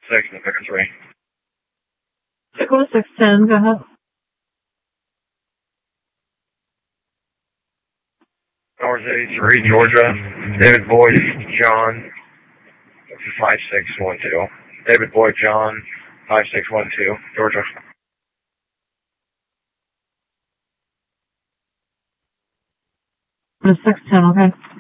6 and the picker 3. Echo 610, go ahead. North 83, Georgia. David Boyd, John, 5612. David Boyd, John, 5612, Georgia. The 610, okay.